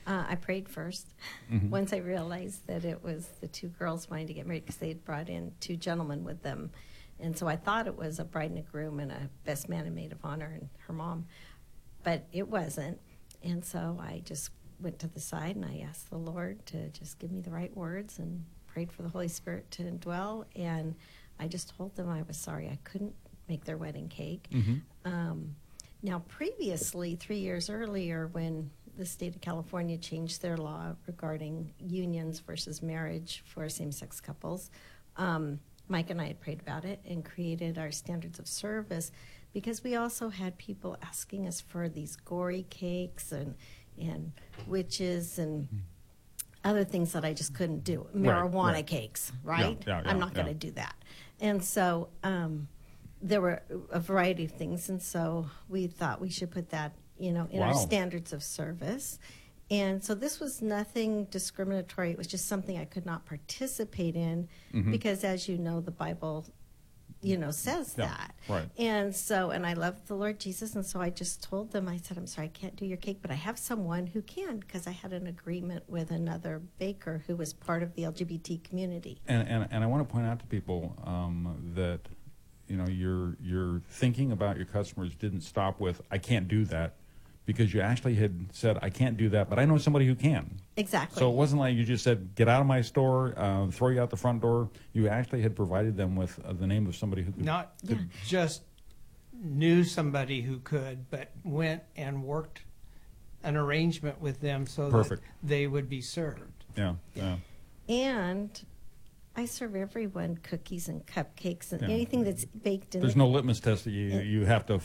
I prayed first. Mhm. Once I realized that it was the two girls wanting to get married because they had brought in two gentlemen with them. And so I thought it was a bride and a groom and a best man and maid of honor and her mom. But it wasn't. And so I just went to the side and I asked the Lord to just give me the right words and prayed for the Holy Spirit to indwell. And I just told them I was sorry I couldn't make their wedding cake. Now, previously, 3 years earlier, when the state of California changed their law regarding unions versus marriage for same-sex couples, Mike and I had prayed about it and created our standards of service because we also had people asking us for these gory cakes and witches and other things that I just couldn't do. Marijuana right. cakes, right? Yeah, I'm not going to do that. And so there were a variety of things, and so we thought we should put that, in our Wow. standards of service. And so this was nothing discriminatory. It was just something I could not participate in because, as you know, the Bible, says Yeah, that. right. And so, and I love the Lord Jesus, and so I just told them, I said, I'm sorry, I can't do your cake, but I have someone who can, because I had an agreement with another baker who was part of the LGBT community. And I want to point out to people that your thinking about your customers didn't stop with I can't do that, because you actually had said I can't do that, but I know somebody who can. Exactly. So it wasn't like you just said get out of my store, throw you out the front door. You actually had provided them with the name of somebody who could. Not just knew somebody who could, but went and worked an arrangement with them so Perfect. that they would be served. Yeah. And I serve everyone cookies and cupcakes and Yeah. anything that's baked in. There's no litmus test that you have to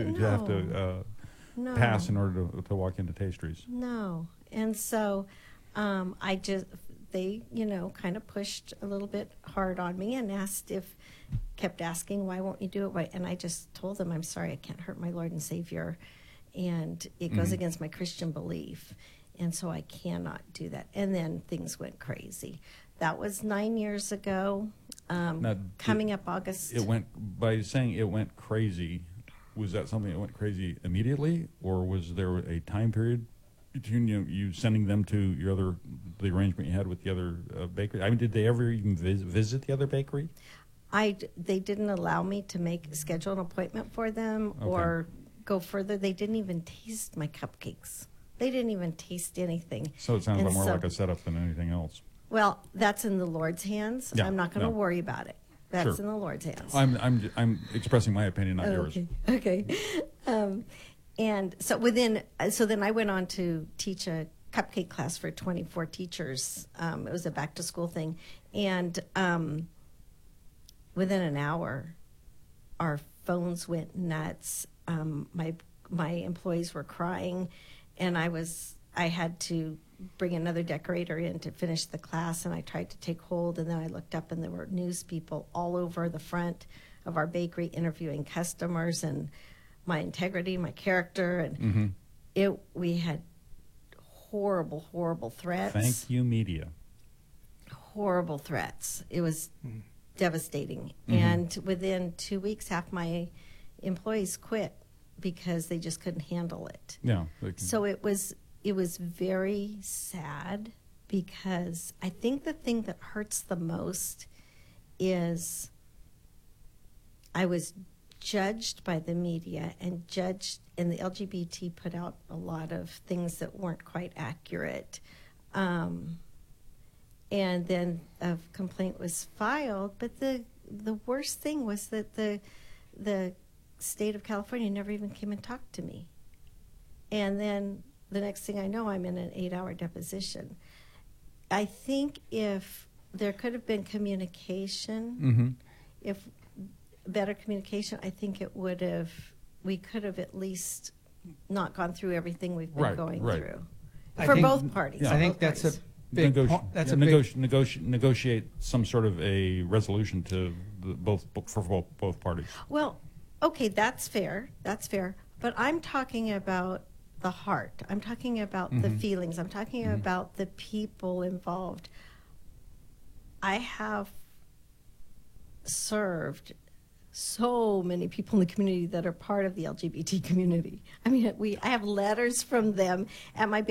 No. pass in order to walk into Tastries. No. And so they kind of pushed a little bit hard on me and kept asking, why won't you do it? And I just told them, I'm sorry, I can't hurt my Lord and Savior. And it goes against my Christian belief. And so I cannot do that. And then things went crazy. That was 9 years ago. Coming up August. By saying it went crazy, was that something that went crazy immediately, or was there a time period between you sending them to the arrangement you had with the other bakery? I mean, did they ever even visit the other bakery? They didn't allow me to schedule an appointment for them or go further. They didn't even taste my cupcakes. They didn't even taste anything. So it sounds more like a setup than anything else. Well, that's in the Lord's hands. Yeah, I'm not going to worry about it. That's Sure. in the Lord's hands. I'm expressing my opinion, not yours. Okay. And so then I went on to teach a cupcake class for 24 teachers. It was a back to school thing, and within an hour, our phones went nuts. My employees were crying, and I had to bring another decorator in to finish the class, and I tried to take hold, and then I looked up and there were news people all over the front of our bakery interviewing customers and my integrity, my character, and we had horrible threats. Thank you, media. Horrible threats. It was devastating. And within 2 weeks, half my employees quit because they just couldn't handle it. Yeah. So it was very sad, because I think the thing that hurts the most is I was judged by the media and the LGBT put out a lot of things that weren't quite accurate. And then a complaint was filed, but the worst thing was that the state of California never even came and talked to me. And then the next thing I know, I'm in an 8-hour deposition. I think if there could have been communication, if better communication, I think we could have at least not gone through everything we've been going through. For both parties. Yeah. I think that's a big negotiate some sort of a resolution to both parties. Well, okay, that's fair. But I'm talking about the heart. I'm talking about the feelings. I'm talking about the people involved. I have served so many people in the community that are part of the LGBT community. I mean, I have letters from them at my